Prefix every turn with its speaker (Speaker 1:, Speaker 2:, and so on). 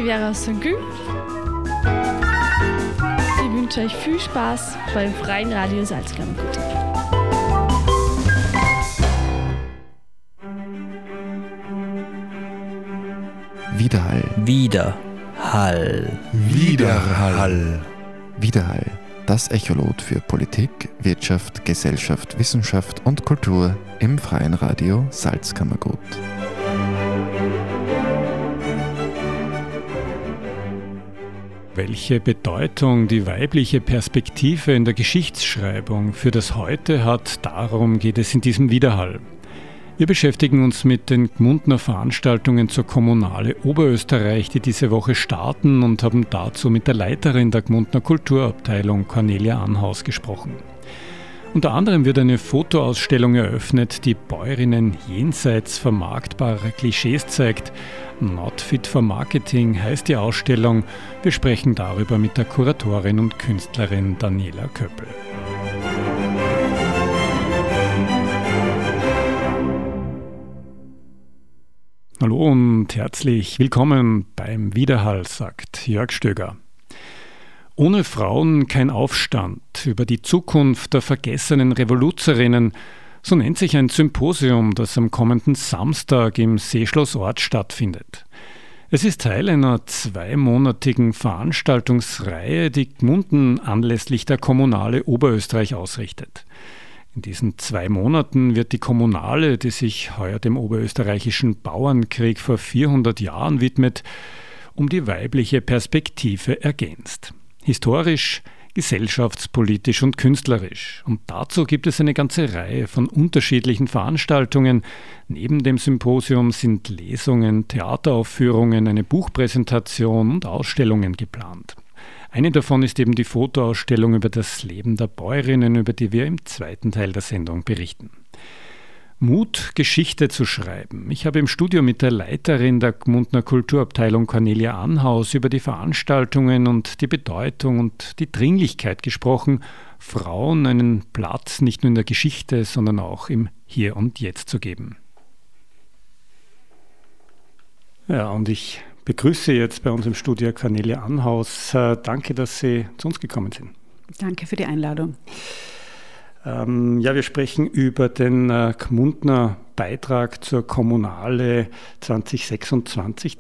Speaker 1: Vera aus St. Gü. Ich wünsche euch viel Spaß beim Freien Radio Salzkammergut.
Speaker 2: Widerhall.
Speaker 3: Widerhall.
Speaker 2: Widerhall. Widerhall. Das Echolot für Politik, Wirtschaft, Gesellschaft, Wissenschaft und Kultur im Freien Radio Salzkammergut.
Speaker 4: Welche Bedeutung die weibliche Perspektive in der Geschichtsschreibung für das Heute hat, darum geht es in diesem Widerhall. Wir beschäftigen uns mit den Gmundner Veranstaltungen zur Kommunale Oberösterreich, die diese Woche starten, und haben dazu mit der Leiterin der Gmundner Kulturabteilung, Cornelia Anhaus, gesprochen. Unter anderem wird eine Fotoausstellung eröffnet, die Bäuerinnen jenseits vermarktbarer Klischees zeigt. Not fit for Marketing heißt die Ausstellung. Wir sprechen darüber mit der Kuratorin und Künstlerin Daniela Köppel. Hallo und herzlich willkommen beim Widerhall, sagt Jörg Stöger. Ohne Frauen kein Aufstand, über die Zukunft der vergessenen Revoluzerinnen, so nennt sich ein Symposium, das am kommenden Samstag im Seeschloss Ort stattfindet. Es ist Teil einer 2-monatigen Veranstaltungsreihe, die Gmunden anlässlich der Kommunale Oberösterreich ausrichtet. In diesen 2 Monaten wird die Kommunale, die sich heuer dem oberösterreichischen Bauernkrieg vor 400 Jahren widmet, um die weibliche Perspektive ergänzt. Historisch, gesellschaftspolitisch und künstlerisch. Und dazu gibt es eine ganze Reihe von unterschiedlichen Veranstaltungen. Neben dem Symposium sind Lesungen, Theateraufführungen, eine Buchpräsentation und Ausstellungen geplant. Eine davon ist eben die Fotoausstellung über das Leben der Bäuerinnen, über die wir im 2. Teil der Sendung berichten. Mut, Geschichte zu schreiben. Ich habe im Studio mit der Leiterin der Gmundner Kulturabteilung, Cornelia Anhaus, über die Veranstaltungen und die Bedeutung und die Dringlichkeit gesprochen, Frauen einen Platz nicht nur in der Geschichte, sondern auch im Hier und Jetzt zu geben. Ja, und ich begrüße jetzt bei uns im Studio Cornelia Anhaus. Danke, dass Sie zu uns gekommen sind.
Speaker 5: Danke für die Einladung.
Speaker 4: Wir sprechen über den Gmundner Beitrag zur Kommunale 2026,